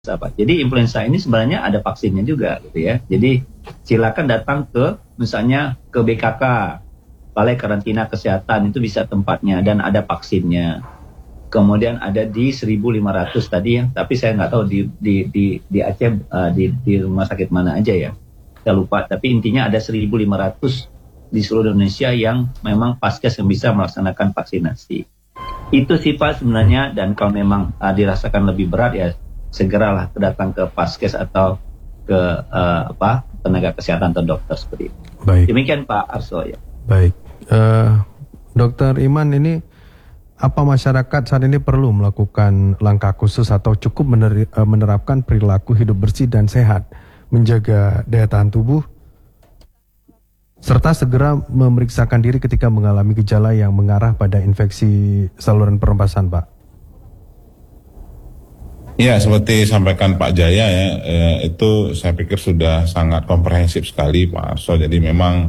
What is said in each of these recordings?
apa. Jadi influenza ini sebenarnya ada vaksinnya juga gitu ya. Jadi silakan datang ke misalnya ke BKK, Balai Karantina Kesehatan, itu bisa tempatnya dan ada vaksinnya. Kemudian ada di 1.500 tadi ya, tapi saya nggak tahu di Aceh di rumah sakit mana aja ya. Saya lupa, tapi intinya ada 1.500 di seluruh Indonesia yang memang paskes yang bisa melaksanakan vaksinasi. Itu sih Pak sebenarnya, dan kalau memang dirasakan lebih berat ya segeralah datang ke paskes atau ke tenaga kesehatan atau dokter seperti itu. Baik. Demikian Pak Arso ya. Baik. Dokter Iman, ini apa masyarakat saat ini perlu melakukan langkah khusus atau cukup menerapkan perilaku hidup bersih dan sehat, menjaga daya tahan tubuh, serta segera memeriksakan diri ketika mengalami gejala yang mengarah pada infeksi saluran pernapasan, Pak? Ya, seperti sampaikan Pak Jaya ya, itu saya pikir sudah sangat komprehensif sekali Pak Arso. Jadi memang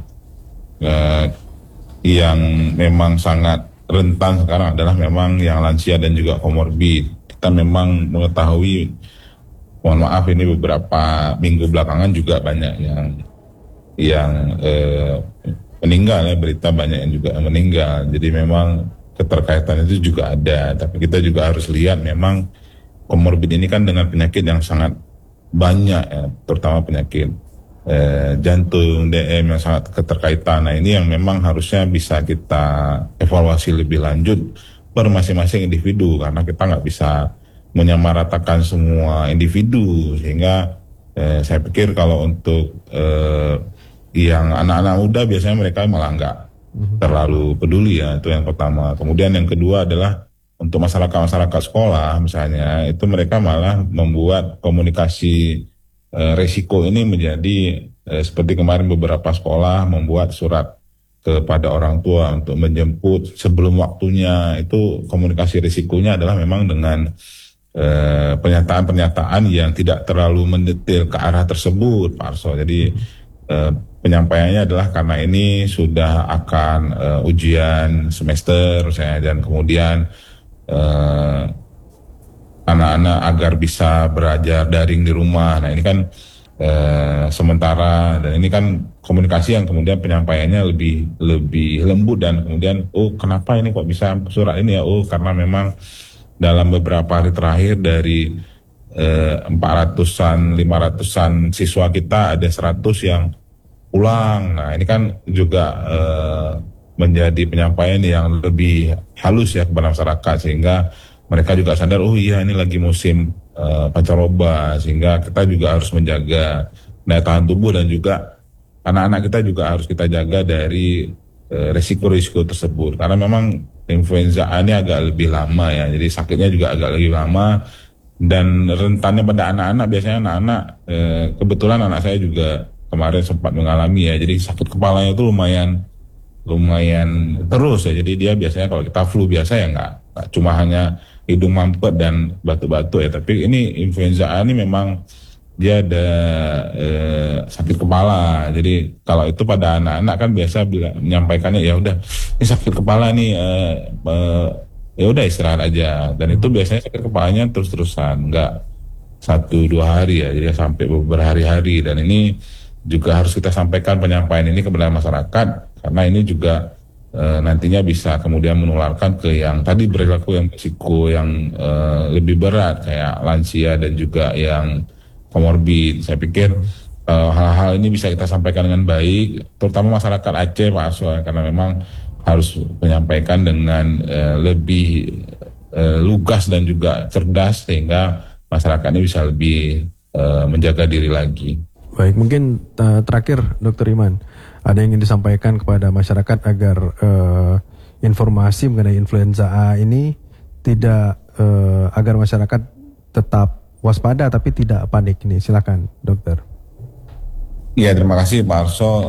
yang memang sangat rentan sekarang adalah memang yang lansia dan juga komorbid. Kita memang mengetahui, mohon maaf ini beberapa minggu belakangan juga banyak yang meninggal ya, berita banyak yang juga meninggal. Jadi memang keterkaitan itu juga ada, tapi kita juga harus lihat memang komorbid ini kan dengan penyakit yang sangat banyak ya, terutama penyakit jantung, DM yang sangat keterkaitan. Nah ini yang memang harusnya bisa kita evaluasi lebih lanjut per masing-masing individu, karena kita nggak bisa menyamaratakan semua individu, sehingga saya pikir kalau untuk yang anak-anak muda biasanya mereka malah nggak terlalu peduli ya, itu yang pertama. Kemudian yang kedua adalah untuk masyarakat sekolah misalnya, itu mereka malah membuat komunikasi resiko ini menjadi seperti kemarin beberapa sekolah membuat surat kepada orang tua untuk menjemput sebelum waktunya. Itu komunikasi risikonya adalah memang dengan pernyataan-pernyataan yang tidak terlalu mendetail ke arah tersebut, Pak Arso. Jadi penyampaiannya adalah karena ini sudah akan ujian semester misalnya, dan kemudian anak-anak agar bisa belajar daring di rumah. Nah ini kan sementara, dan ini kan komunikasi yang kemudian penyampaiannya lebih lembut, dan kemudian kenapa ini kok bisa surat ini ya, karena memang dalam beberapa hari terakhir dari 400-an 500-an siswa kita ada 100 yang pulang. Nah ini kan juga menjadi penyampaian yang lebih halus ya kepada masyarakat, sehingga mereka juga sadar iya ini lagi musim pancaroba, sehingga kita juga harus menjaga daya tahan tubuh, dan juga anak-anak kita juga harus kita jaga dari resiko-resiko tersebut, karena memang influenza A ini agak lebih lama ya, jadi sakitnya juga agak lebih lama, dan rentannya pada anak-anak. Biasanya anak-anak kebetulan anak saya juga kemarin sempat mengalami ya, jadi sakit kepalanya itu lumayan terus ya. Jadi dia biasanya kalau kita flu biasa ya nggak cuma hanya hidung mampet dan batuk-batuk ya, tapi ini influenza A ini memang dia ada sakit kepala. Jadi kalau itu pada anak-anak kan biasa menyampaikannya ya udah ini sakit kepala nih, ya udah istirahat aja, dan itu biasanya sakit kepalanya terus-terusan, nggak 1-2 hari ya, jadi sampai beberapa hari-hari. Dan ini juga harus kita sampaikan penyampaian ini kepada masyarakat, karena ini juga nantinya bisa kemudian menularkan ke yang tadi perilaku yang risiko yang lebih berat kayak lansia dan juga yang komorbid. Saya pikir hal-hal ini bisa kita sampaikan dengan baik, terutama masyarakat Aceh Pak Arso, karena memang harus menyampaikan dengan lebih lugas dan juga cerdas, sehingga masyarakat ini bisa lebih menjaga diri lagi. Baik, mungkin terakhir Dr. Iman, ada yang ingin disampaikan kepada masyarakat agar informasi mengenai influenza A ini tidak agar masyarakat tetap waspada tapi tidak panik ini. Silakan, dokter. Ya, terima kasih Pak Arso,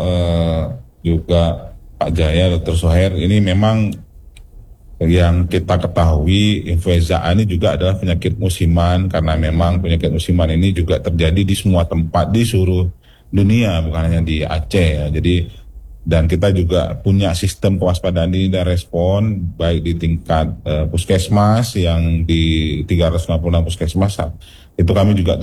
juga Pak Jaya, Dr. Soher. Ini memang yang kita ketahui influenza A ini juga adalah penyakit musiman, karena memang penyakit musiman ini juga terjadi di semua tempat di seluruh dunia, bukan hanya di Aceh ya. Jadi, dan kita juga punya sistem kewaspadaan ini dan respon baik di tingkat puskesmas yang di 356 puskesmas itu kami juga